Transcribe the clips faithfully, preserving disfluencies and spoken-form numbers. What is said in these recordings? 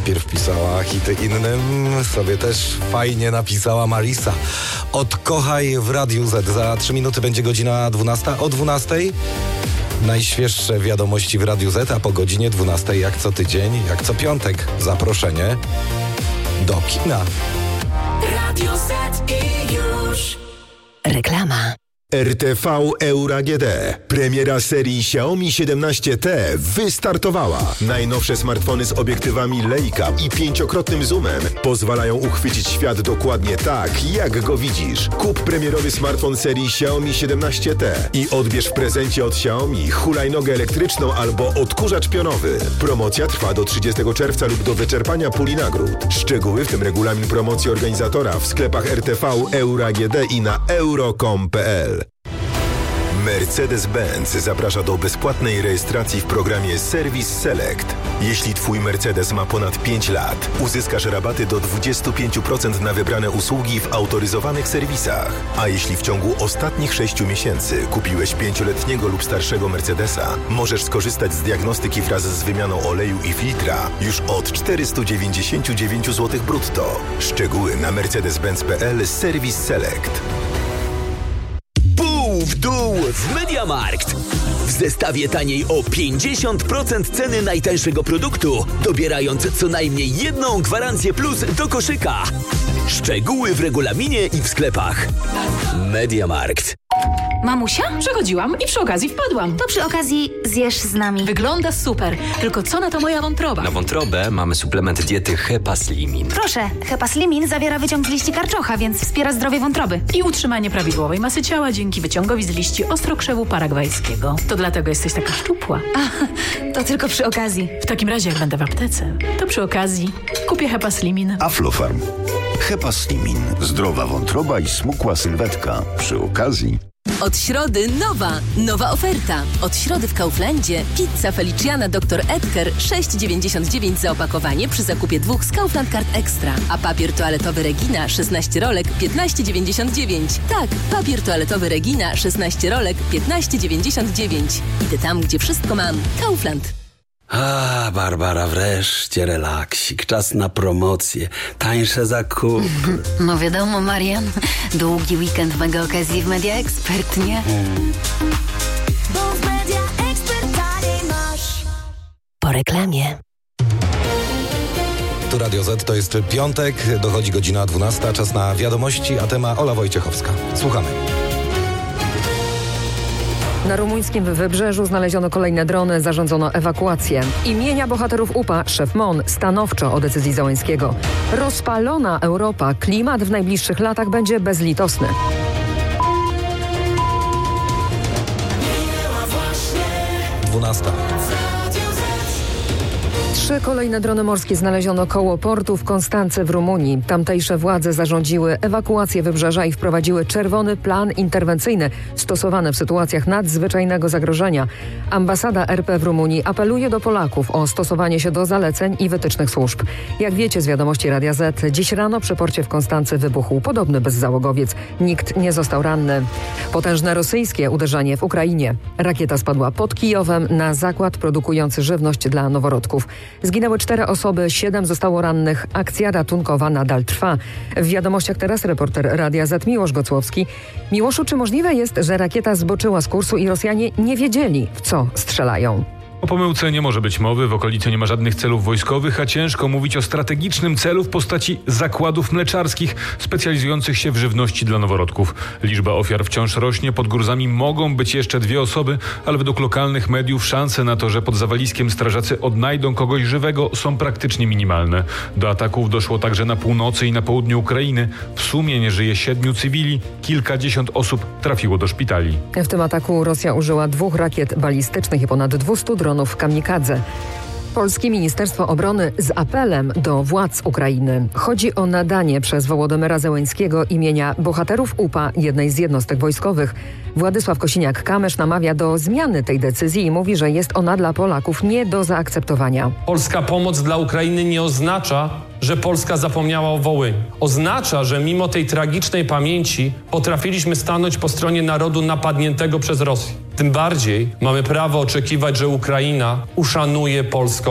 Najpierw pisała hity innym, sobie też fajnie napisała Marisa. Odkochaj w Radiu Z. Za trzy minuty będzie godzina dwunasta. O dwunastej najświeższe wiadomości w Radiu Z, a po godzinie dwunastej jak co tydzień, jak co piątek zaproszenie do kina. Radio Z i już. Reklama. R T V Euro A G D. Premiera serii Xiaomi siedemnaście T wystartowała. Najnowsze smartfony z obiektywami Leica i pięciokrotnym zoomem pozwalają uchwycić świat dokładnie tak, jak go widzisz. Kup premierowy smartfon serii Xiaomi siedemnaście T i odbierz w prezencie od Xiaomi hulajnogę elektryczną albo odkurzacz pionowy. Promocja trwa do trzydziestego czerwca lub do wyczerpania puli nagród. Szczegóły, w tym regulamin promocji organizatora, w sklepach R T V Euro A G D i na euro kropka com kropka p l. Mercedes-Benz zaprasza do bezpłatnej rejestracji w programie Service Select. Jeśli Twój Mercedes ma ponad pięć lat, uzyskasz rabaty do dwadzieścia pięć procent na wybrane usługi w autoryzowanych serwisach. A jeśli w ciągu ostatnich sześciu miesięcy kupiłeś pięcioletniego lub starszego Mercedesa, możesz skorzystać z diagnostyki wraz z wymianą oleju i filtra już od czterysta dziewięćdziesiąt dziewięć złotych brutto. Szczegóły na mercedes benz kropka p l Service Select. W dół w MediaMarkt. W zestawie taniej o pięćdziesiąt procent ceny najtańszego produktu, dobierając co najmniej jedną gwarancję plus do koszyka. Szczegóły w regulaminie i w sklepach. MediaMarkt. Mamusia? Przechodziłam i przy okazji wpadłam. To przy okazji zjesz z nami. Wygląda super, tylko co na to moja wątroba? Na wątrobę mamy suplement diety Hepaslimin. Proszę, Hepaslimin zawiera wyciąg z liści karczocha, więc wspiera zdrowie wątroby. I utrzymanie prawidłowej masy ciała dzięki wyciągowi z liści ostrokrzewu paragwajskiego. To dlatego jesteś taka szczupła. A, to tylko przy okazji. W takim razie jak będę w aptece, to przy okazji kupię Hepaslimin. Aflofarm. Hepaslimin. Zdrowa wątroba i smukła sylwetka. Przy okazji. Od środy nowa, nowa oferta. Od środy w Kauflandzie pizza Feliciana doktor Edgar sześć dziewięćdziesiąt dziewięć za opakowanie przy zakupie dwóch z Kaufland Card Extra. A papier toaletowy Regina szesnaście rolek piętnaście dziewięćdziesiąt dziewięć. Tak, papier toaletowy Regina szesnaście rolek piętnaście dziewięćdziesiąt dziewięć. Idę tam, gdzie wszystko mam. Kaufland. A, Barbara, wreszcie relaksik. Czas na promocję. Tańsze zakupy. No wiadomo, Marian. Długi weekend mega okazji w Media Expert, nie? Hmm. Bo w Media Expert taniej masz. Po reklamie. Tu Radio Z, to jest piątek, dochodzi godzina dwunasta, czas na wiadomości, a tema Ola Wojciechowska. Słuchamy. Na rumuńskim Wybrzeżu znaleziono kolejne drony, zarządzono ewakuację. Imienia bohaterów U P A, szef M O N, stanowczo o decyzji Załęskiego. Rozpalona Europa, klimat w najbliższych latach będzie bezlitosny. dwunasta. Trzy kolejne drony morskie znaleziono koło portu w Konstancy w Rumunii. Tamtejsze władze zarządziły ewakuację wybrzeża i wprowadziły czerwony plan interwencyjny stosowany w sytuacjach nadzwyczajnego zagrożenia. Ambasada R P w Rumunii apeluje do Polaków o stosowanie się do zaleceń i wytycznych służb. Jak wiecie z wiadomości Radia Z, dziś rano przy porcie w Konstancy wybuchł podobny bezzałogowiec. Nikt nie został ranny. Potężne rosyjskie uderzenie w Ukrainie. Rakieta spadła pod Kijowem na zakład produkujący żywność dla noworodków. Zginęły cztery osoby, siedem zostało rannych. Akcja ratunkowa nadal trwa. W wiadomościach teraz reporter Radia Z Miłosz Gocłowski. Miłoszu, czy możliwe jest, że rakieta zboczyła z kursu i Rosjanie nie wiedzieli, w co strzelają? O pomyłce nie może być mowy, w okolicy nie ma żadnych celów wojskowych, a ciężko mówić o strategicznym celu w postaci zakładów mleczarskich specjalizujących się w żywności dla noworodków. Liczba ofiar wciąż rośnie, pod gruzami mogą być jeszcze dwie osoby, ale według lokalnych mediów szanse na to, że pod zawaliskiem strażacy odnajdą kogoś żywego, są praktycznie minimalne. Do ataków doszło także na północy i na południu Ukrainy. W sumie nie żyje siedmiu cywili, kilkadziesiąt osób trafiło do szpitali. W tym ataku Rosja użyła dwóch rakiet balistycznych i ponad dwustu dronów kamikadze. Polskie Ministerstwo Obrony z apelem do władz Ukrainy. Chodzi o nadanie przez Wołodymyra Zełenskiego imienia bohaterów U P A jednej z jednostek wojskowych. Władysław Kosiniak-Kamysz namawia do zmiany tej decyzji i mówi, że jest ona dla Polaków nie do zaakceptowania. Polska pomoc dla Ukrainy nie oznacza, że Polska zapomniała o Wołyniu. Oznacza, że mimo tej tragicznej pamięci potrafiliśmy stanąć po stronie narodu napadniętego przez Rosję. Tym bardziej mamy prawo oczekiwać, że Ukraina uszanuje polską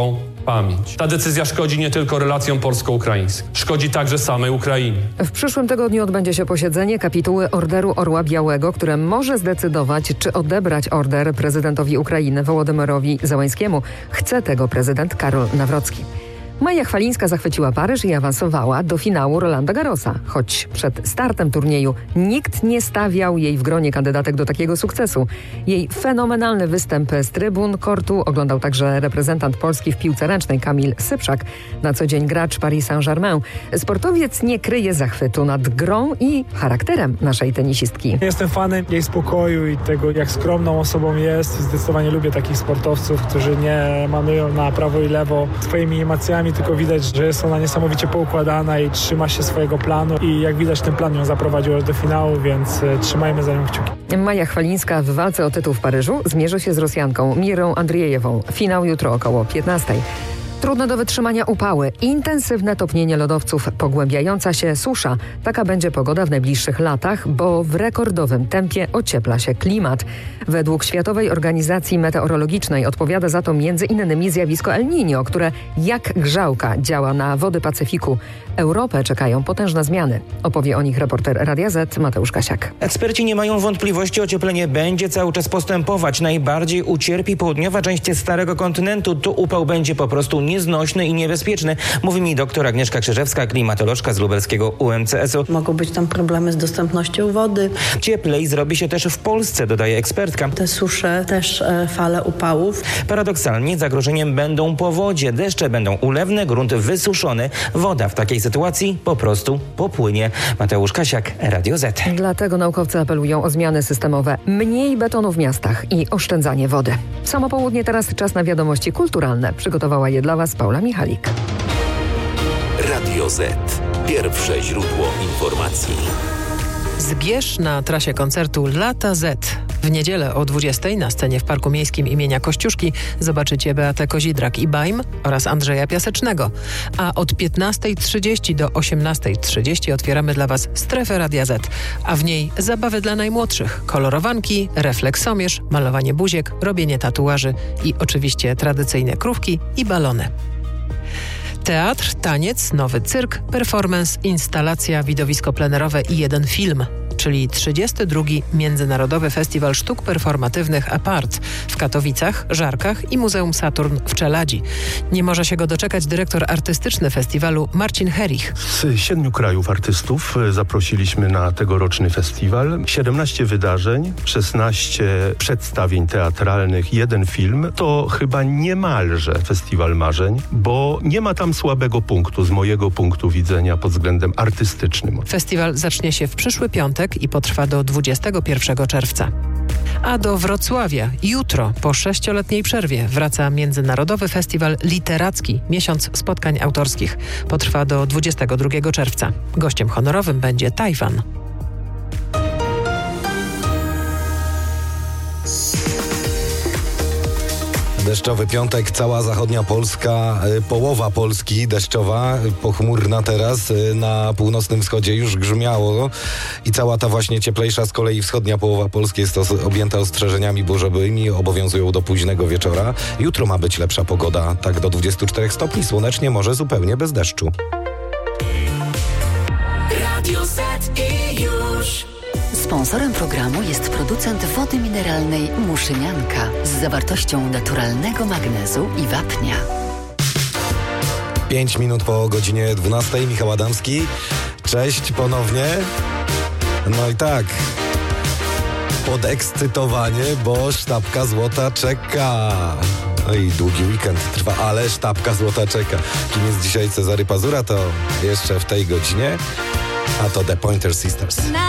pamięć. Ta decyzja szkodzi nie tylko relacjom polsko-ukraińskim. Szkodzi także samej Ukrainie. W przyszłym tygodniu odbędzie się posiedzenie kapituły Orderu Orła Białego, które może zdecydować, czy odebrać order prezydentowi Ukrainy Wołodymyrowi Zełenskiemu. Chce tego prezydent Karol Nawrocki. Maja Chwalińska zachwyciła Paryż i awansowała do finału Rolanda Garrosa. Choć przed startem turnieju nikt nie stawiał jej w gronie kandydatek do takiego sukcesu. Jej fenomenalny występ z trybun kortu oglądał także reprezentant Polski w piłce ręcznej Kamil Sypszak, na co dzień gracz Paris Saint-Germain. Sportowiec nie kryje zachwytu nad grą i charakterem naszej tenisistki. Jestem fanem jej spokoju i tego, jak skromną osobą jest. Zdecydowanie lubię takich sportowców, którzy nie manują na prawo i lewo swoimi emocjami, tylko widać, że jest ona niesamowicie poukładana i trzyma się swojego planu i jak widać ten plan ją zaprowadził aż do finału, więc e, trzymajmy za nią kciuki. Maja Chwalińska w walce o tytuł w Paryżu zmierzy się z Rosjanką Mirą Andrzejewą. Finał jutro około piętnastej. Trudne do wytrzymania upały, intensywne topnienie lodowców, pogłębiająca się susza. Taka będzie pogoda w najbliższych latach, bo w rekordowym tempie ociepla się klimat. Według Światowej Organizacji Meteorologicznej odpowiada za to między innymi zjawisko El Niño, które jak grzałka działa na wody Pacyfiku. Europę czekają potężne zmiany. Opowie o nich reporter Radia Z Mateusz Kasiak. Eksperci nie mają wątpliwości, ocieplenie będzie cały czas postępować. Najbardziej ucierpi południowa część starego kontynentu. Tu upał będzie po prostu nieznośny i niebezpieczny, mówi mi doktor Agnieszka Krzyżewska, klimatolożka z lubelskiego U M C S u. Mogą być tam problemy z dostępnością wody. Cieplej zrobi się też w Polsce, dodaje ekspertka. Te susze, też e, fale upałów. Paradoksalnie zagrożeniem będą powodzie. Deszcze będą ulewne, grunt wysuszony. Woda w takiej sytuacji po prostu popłynie. Mateusz Kasiak, Radio Z. Dlatego naukowcy apelują o zmiany systemowe. Mniej betonu w miastach i oszczędzanie wody. W samo południe teraz czas na wiadomości kulturalne. Przygotowała je dla Was Paula Michalik. Radio Z. Pierwsze źródło informacji. Zbierz na trasie koncertu Lata Z. W niedzielę o dwudziestej na scenie w Parku Miejskim imienia Kościuszki zobaczycie Beatę Kozidrak i Bajm oraz Andrzeja Piasecznego. A od piętnastej trzydzieści do osiemnastej trzydzieści otwieramy dla Was strefę Radia Z, a w niej zabawy dla najmłodszych, kolorowanki, refleksomierz, malowanie buziek, robienie tatuaży i oczywiście tradycyjne krówki i balony. Teatr, taniec, nowy cyrk, performance, instalacja, widowisko plenerowe i jeden film, czyli trzydziesty drugi Międzynarodowy Festiwal Sztuk Performatywnych Apart w Katowicach, Żarkach i Muzeum Saturn w Czeladzi. Nie może się go doczekać dyrektor artystyczny festiwalu Marcin Herich. Z siedmiu krajów artystów zaprosiliśmy na tegoroczny festiwal. siedemnaście wydarzeń, szesnaście przedstawień teatralnych, jeden film. To chyba niemalże festiwal marzeń, bo nie ma tam słabego punktu z mojego punktu widzenia pod względem artystycznym. Festiwal zacznie się w przyszły piątek i potrwa do dwudziestego pierwszego czerwca. A do Wrocławia jutro po sześcioletniej przerwie wraca Międzynarodowy Festiwal Literacki, miesiąc spotkań autorskich. Potrwa do dwudziestego drugiego czerwca. Gościem honorowym będzie Tajwan. Deszczowy piątek, cała zachodnia Polska, połowa Polski deszczowa, pochmurna teraz, na północnym wschodzie już grzmiało i cała ta właśnie cieplejsza z kolei wschodnia połowa Polski jest objęta ostrzeżeniami burzowymi, obowiązują do późnego wieczora. Jutro ma być lepsza pogoda, tak do dwudziestu czterech stopni, słonecznie, może zupełnie bez deszczu. Radio Z i już. Sponsorem programu jest producent wody mineralnej Muszynianka z zawartością naturalnego magnezu i wapnia. Pięć minut po godzinie dwunastej. Michał Adamski. Cześć ponownie. No i tak. Podekscytowanie, bo sztabka złota czeka. No i długi weekend trwa, ale sztabka złota czeka. Kim jest dzisiaj Cezary Pazura, to jeszcze w tej godzinie. A to The Pointer Sisters.